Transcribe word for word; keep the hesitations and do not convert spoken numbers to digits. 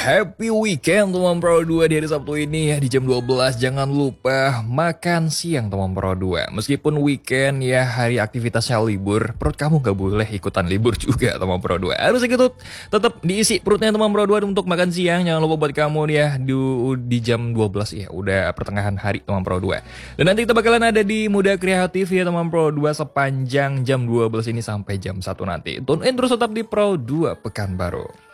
happy weekend teman Pro dua di hari Sabtu ini ya di jam dua belas. Jangan lupa makan siang teman Pro dua. Meskipun weekend ya hari aktivitasnya libur, perut kamu gak boleh ikutan libur juga teman Pro dua. Harus gitu tetap diisi perutnya teman Pro dua untuk makan siang. Jangan lupa buat kamu nih ya di, di jam dua belas ya udah pertengahan hari teman Pro dua. Dan nanti kita bakalan ada di Muda Kreatif ya teman Pro dua sepanjang jam dua belas ini sampai jam satu nanti. Tune in terus tetap di Pro dua Pekanbaru.